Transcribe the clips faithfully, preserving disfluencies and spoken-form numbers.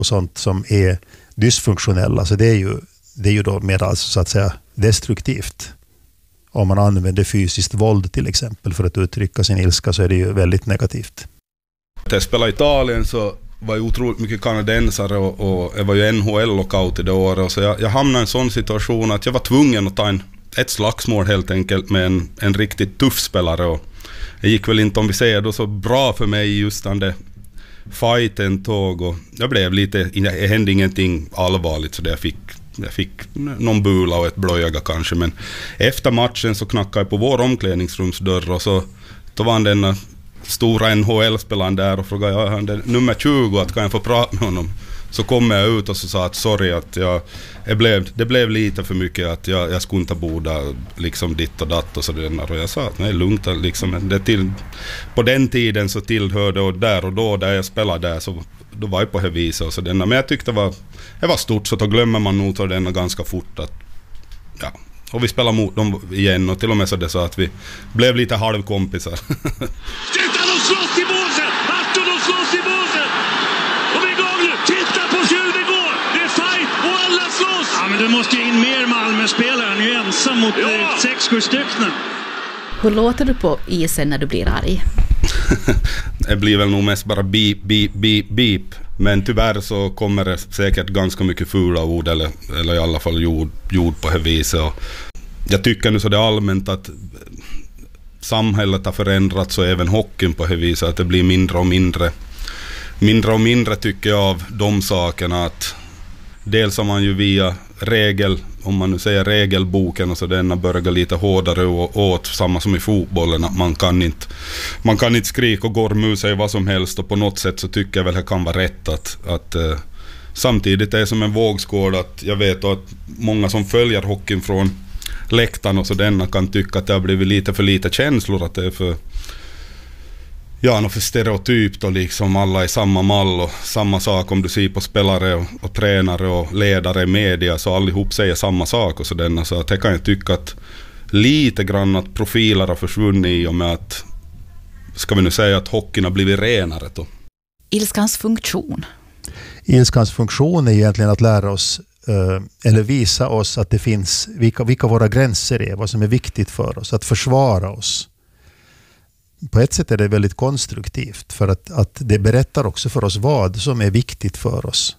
och sånt som är dysfunktionella, så det är ju, det är ju då mer alltså, så att säga destruktivt. Om man använder fysiskt våld till exempel för att uttrycka sin ilska, så är det ju väldigt negativt. När jag spelade i Italien så var ju otroligt mycket kanadensare och, och jag var ju N H L-lockout i det året, så jag, jag hamnade i en sån situation att jag var tvungen att ta en, ett slagsmål helt enkelt med en, en riktigt tuff spelare, och det gick väl inte, om vi säger då, så bra för mig just den där fighten tåg, och jag blev lite, det hände ingenting allvarligt så det jag fick jag fick någon bula och ett blöjga kanske, men efter matchen så knackade jag på vår omklädningsrumsdörr, och så då var den stora N H L-spelaren där och frågade, ja, han är nummer tjugo, att kan jag få prata med honom? Så kom jag ut och så sa att sorry, att jag, jag blev, det blev lite för mycket, att jag, jag skulle inte bo där liksom ditt och datt och sådär, och jag sa att nej, lugnt liksom, det till, på den tiden så tillhörde, och där och då där jag spelade där, så då var jag på det viset och så denna, men jag tyckte det var, det var stort, så då glömmer man nog så denna ganska fort, att ja, och vi spelade mot dem igen, och till och med så det så att vi blev lite halvkompisar. Titta, de slåss i båsen! Artur, de slåss i båsen! Och vi är igång nu! Titta på hur det går! Det är fight och alla slåss! Ja, men du måste ju in mer Malmö-spelare. Han är ju ensam mot ja. sex sju stycken. Hur låter du på isen när du blir arg? Det blir väl nog mest bara beep, beep, beep, beep. Men tyvärr så kommer det säkert ganska mycket fula ord, eller, eller i alla fall jord, jord på det viset. Och jag tycker nu så det är allmänt att samhället har förändrats, och även hockeyn på det viset, att det blir mindre och mindre. Mindre och mindre tycker jag av de sakerna, att dels har man ju via regel, om man nu säger regelboken och så, denna börjar lite hårdare och åt, samma som i fotbollen, att man kan inte man kan inte skrika och gormusa i vad som helst, och på något sätt så tycker jag väl det kan vara rätt att, att eh, samtidigt är det som en vågskål, att jag vet att många som följer hockeyn från läktaren och så denna kan tycka att det har blivit lite för lite känslor, att det är för ja, något för stereotypt, och liksom alla är samma mall och samma sak, om du ser på spelare och, och tränare och ledare i media, så allihop säger samma sak och så denna, så att jag kan ju tycka att lite grann att profiler har försvunnit i och med att, ska vi nu säga att hockeyn har blivit renare då. Ilskans funktion? Ilskans funktion är egentligen att lära oss eller visa oss att det finns, vilka, vilka våra gränser är, vad som är viktigt för oss, att försvara oss. På ett sätt är det väldigt konstruktivt, för att, att det berättar också för oss vad som är viktigt för oss.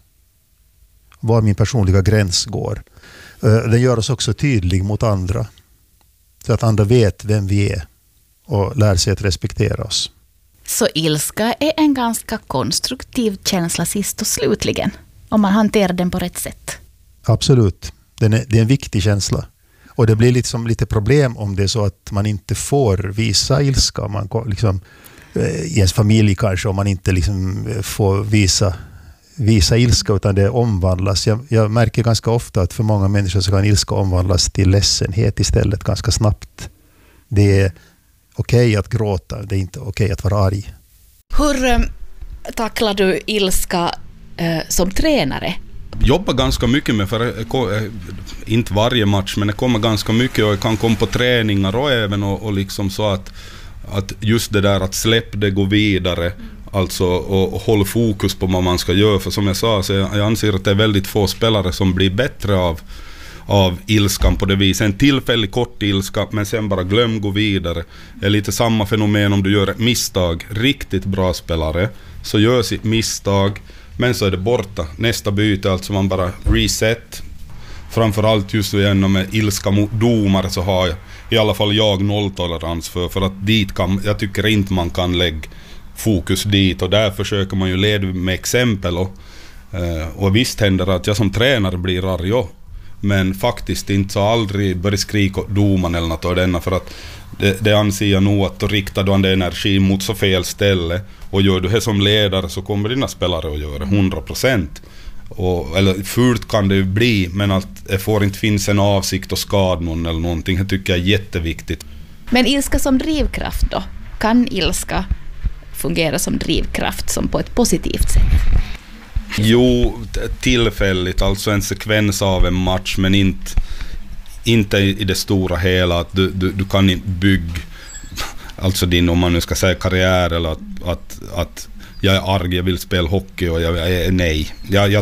Var min personliga gräns går. Det gör oss också tydlig mot andra, så att andra vet vem vi är och lär sig att respektera oss. Så ilska är en ganska konstruktiv känsla sist och slutligen, om man hanterar den på rätt sätt. Absolut. Den är, det är en viktig känsla. Och det blir liksom lite problem om det är så att man inte får visa ilska. Man liksom, i ens familj kanske, om man inte liksom får visa, visa ilska, utan det omvandlas. Jag, jag märker ganska ofta att för många människor så kan ilska omvandlas till ledsenhet istället ganska snabbt. Det är okej okay att gråta, det är inte okej okay att vara arg. Hur äh, tacklar du ilska äh, som tränare? Jobbar ganska mycket med, för inte varje match, men det kommer ganska mycket, och jag kan komma på träningar och även och, och liksom så att, att just det där att släpp det, gå vidare, alltså och, och håll fokus på vad man ska göra, för som jag sa, så jag, jag anser att det är väldigt få spelare som blir bättre av av ilskan på det viset. En tillfällig kort ilska, men sen bara glöm, gå vidare. Det är lite samma fenomen om du gör ett misstag. Riktigt bra spelare så gör sitt misstag, men så är det borta. Nästa byte, alltså man bara reset. Framförallt just genom med ilska mot domare så har jag, i alla fall jag, nolltolerans för, för att dit kan, jag tycker inte man kan lägga fokus dit, och där försöker man ju leda med exempel, och, och visst händer det att jag som tränare blir arg, ja, men faktiskt inte så aldrig börja skrika åt domaren eller något av denna, för att det, det anser jag nog att då riktar du den energi mot så fel ställe, och gör du det som ledare så kommer dina spelare att göra hundra procent. Och, eller fult kan det ju bli, men att det får inte finnas en avsikt att skada någon eller någonting, det tycker jag är jätteviktigt. Men ilska som drivkraft då? Kan ilska fungera som drivkraft som på ett positivt sätt? Jo, tillfälligt, alltså en sekvens av en match, men inte, inte i det stora hela. Att du, du, du kan inte bygga, alltså din, om man nu ska säga karriär, eller att, att, att jag är arg, jag vill spela hockey och jag är nej. Jag, jag